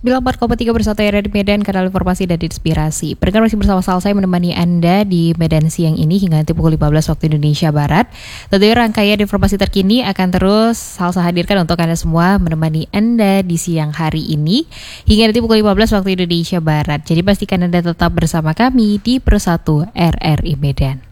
94,3 Bersatu RRI Medan, kanal informasi dan inspirasi. Pendengar masih bersama saya menemani Anda di Medan siang ini hingga nanti pukul 15 waktu Indonesia Barat. Tentunya rangkaian informasi terkini akan terus Salsa hadirkan untuk Anda semua menemani Anda di siang hari ini hingga nanti pukul 15 waktu Indonesia Barat. Jadi pastikan Anda tetap bersama kami di Bersatu RRI Medan.